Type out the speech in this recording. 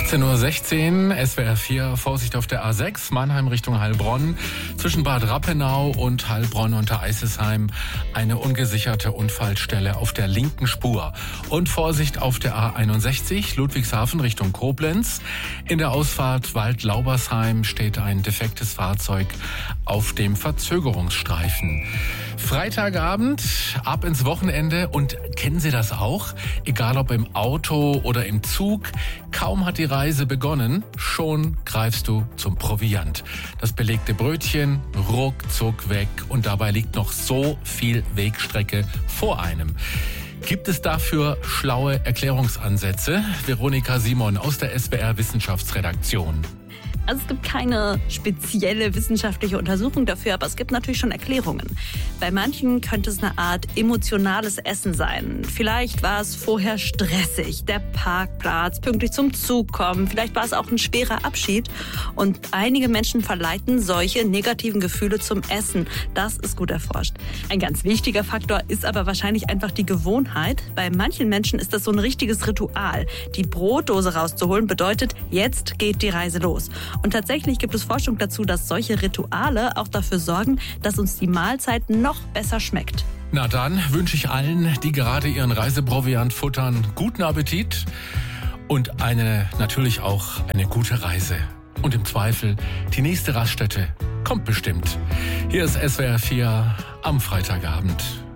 18:16 Uhr, SWR 4, Vorsicht auf der A6, Mannheim Richtung Heilbronn. Zwischen Bad Rappenau und Heilbronn unter Eisesheim eine ungesicherte Unfallstelle auf der linken Spur. Und Vorsicht auf der A61, Ludwigshafen Richtung Koblenz. In der Ausfahrt Wald-Laubersheim steht ein defektes Fahrzeug auf dem Verzögerungsstreifen. Freitagabend, ab ins Wochenende, und kennen Sie das auch? Egal ob im Auto oder im Zug, kaum hat die Reise begonnen, schon greifst du zum Proviant. Das belegte Brötchen ruckzuck weg und dabei liegt noch so viel Wegstrecke vor einem. Gibt es dafür schlaue Erklärungsansätze? Veronika Simon aus der SWR Wissenschaftsredaktion. Also es gibt keine spezielle wissenschaftliche Untersuchung dafür, aber es gibt natürlich schon Erklärungen. Bei manchen könnte es eine Art emotionales Essen sein. Vielleicht war es vorher stressig, der Parkplatz, pünktlich zum Zug kommen. Vielleicht war es auch ein schwerer Abschied. Und einige Menschen verleiten solche negativen Gefühle zum Essen. Das ist gut erforscht. Ein ganz wichtiger Faktor ist aber wahrscheinlich einfach die Gewohnheit. Bei manchen Menschen ist das so ein richtiges Ritual. Die Brotdose rauszuholen bedeutet, jetzt geht die Reise los. Und tatsächlich gibt es Forschung dazu, dass solche Rituale auch dafür sorgen, dass uns die Mahlzeit noch besser schmeckt. Na dann wünsche ich allen, die gerade ihren Reiseproviant futtern, guten Appetit und natürlich auch eine gute Reise. Und im Zweifel, die nächste Raststätte kommt bestimmt. Hier ist SWR 4 am Freitagabend.